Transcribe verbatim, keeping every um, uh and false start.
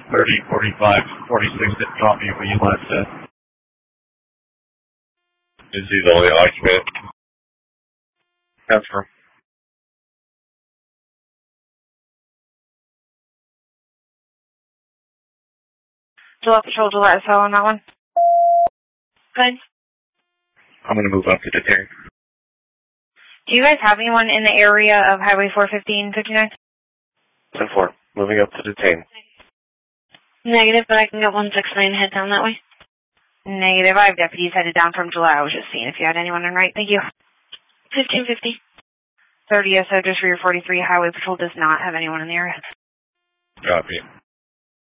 thirty, forty-five, forty-six didn't call me when you last said. Is he the only occupant? That's for July Patrol, July S L on that one. Good. I'm going to move up to detain. Do you guys have anyone in the area of Highway four fifteen fifty-nine? ten four, moving up to detain. Negative, but I can get one six nine head down that way. Negative, I have deputies headed down from July. I was just seeing if you had anyone in right. Thank you. fifteen fifty. thirty S O just for your forty-three. Highway Patrol does not have anyone in the area. Copy.